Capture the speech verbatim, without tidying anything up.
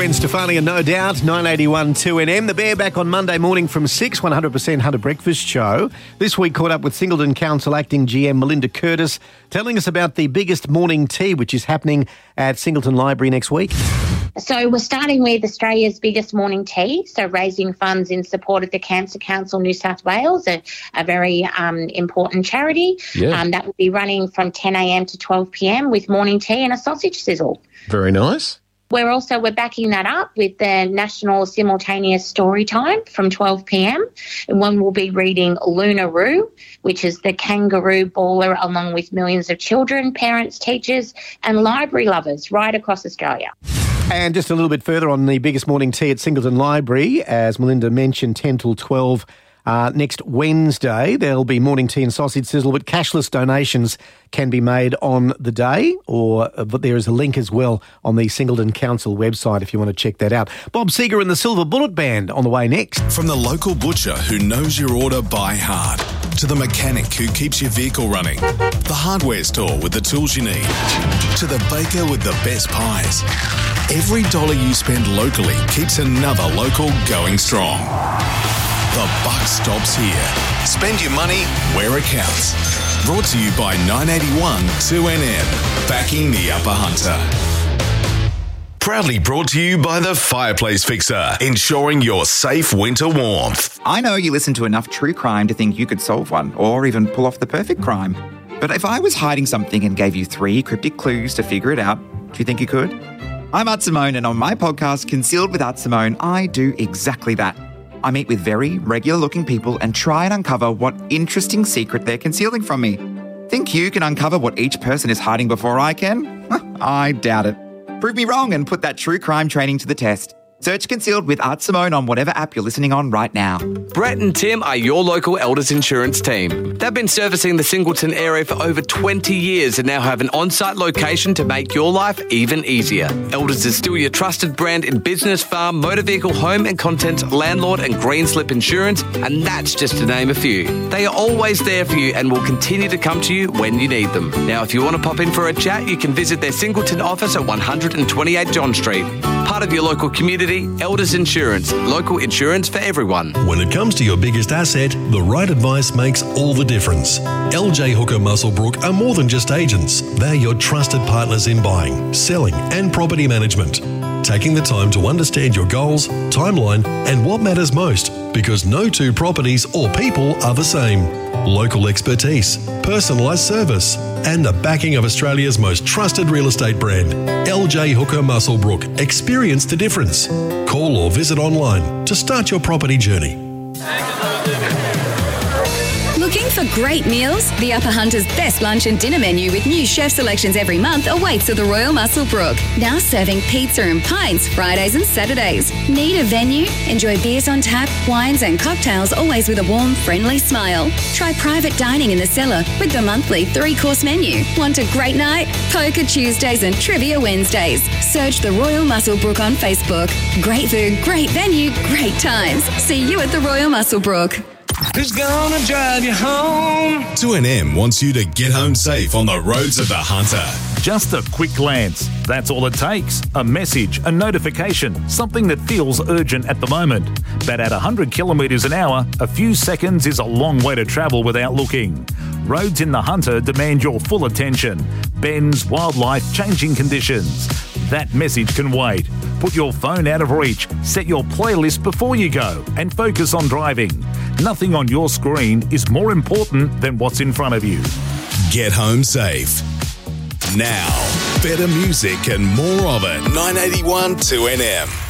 Gwen Stefani and No Doubt, nine eighty-one two N M. The Bear back on Monday morning from six, one hundred percent Hunter Breakfast Show. This week caught up with Singleton Council Acting G M Melinda Curtis, telling us about the biggest morning tea, which is happening at Singleton Library next week. So we're starting with Australia's biggest morning tea, so raising funds in support of the Cancer Council New South Wales, a, a very um, important charity. Yeah. Um, that will be running from ten a.m. to twelve p.m. with morning tea and a sausage sizzle. Very nice. We're also, we're backing that up with the National Simultaneous Story Time from twelve p.m. And one will be reading Lunaroo, which is the kangaroo baller, along with millions of children, parents, teachers and library lovers right across Australia. And just a little bit further on the biggest morning tea at Singleton Library, as Melinda mentioned, ten till twelve uh, next Wednesday. There'll be morning tea and sausage sizzle, but cashless donations can be made on the day, or but there is a link as well on the Singleton Council website if you want to check that out. Bob Seger and the Silver Bullet Band on the way next. From the local butcher who knows your order by heart, to the mechanic who keeps your vehicle running, the hardware store with the tools you need, to the baker with the best pies. Every dollar you spend locally keeps another local going strong. The buck stops here. Spend your money where it counts. Brought to you by nine eighty-one two N M, backing the Upper Hunter. Proudly brought to you by the Fireplace Fixer, ensuring your safe winter warmth. I know you listen to enough true crime to think you could solve one, or even pull off the perfect crime. But if I was hiding something and gave you three cryptic clues to figure it out, do you think you could? I'm Art Simone, and on my podcast, Concealed with Art Simone, I do exactly that. I meet with very regular-looking people and try and uncover what interesting secret they're concealing from me. Think you can uncover what each person is hiding before I can? I doubt it. Prove me wrong and put that true crime training to the test. Search Concealed with Art Simone on whatever app you're listening on right now. Brett and Tim are your local Elders Insurance team. They've been servicing the Singleton area for over twenty years and now have an on-site location to make your life even easier. Elders is still your trusted brand in business, farm, motor vehicle, home and contents, landlord and green slip insurance, and that's just to name a few. They are always there for you and will continue to come to you when you need them. Now, if you want to pop in for a chat, you can visit their Singleton office at one twenty-eight John Street. Part of your local community, Elders Insurance, local insurance for everyone. When it comes to your biggest asset, the right advice makes all the difference. L J Hooker Muswellbrook are more than just agents. They're your trusted partners in buying, selling and property management. Taking the time to understand your goals, timeline and what matters most, because no two properties or people are the same. Local expertise, personalised service and the backing of Australia's most trusted real estate brand, L J Hooker Muswellbrook. Experience the difference. Call or visit online to start your property journey. Looking for great meals? The Upper Hunter's best lunch and dinner menu with new chef selections every month awaits at the Royal Muswellbrook. Now serving pizza and pints Fridays and Saturdays. Need a venue? Enjoy beers on tap, wines and cocktails, always with a warm, friendly smile. Try private dining in the cellar with the monthly three-course menu. Want a great night? Poker Tuesdays and Trivia Wednesdays. Search the Royal Muswellbrook on Facebook. Great food, great venue, great times. See you at the Royal Muswellbrook. Who's gonna drive you home? two N M wants you to get home safe on the roads of the Hunter. Just a quick glance. That's all it takes. A message, a notification, something that feels urgent at the moment. But at one hundred kilometres an hour, a few seconds is a long way to travel without looking. Roads in the Hunter demand your full attention. Bends, wildlife, changing conditions. That message can wait. Put your phone out of reach, set your playlist before you go, and focus on driving. Nothing on your screen is more important than what's in front of you. Get home safe. Now, better music and more of it. nine eighty-one two N M.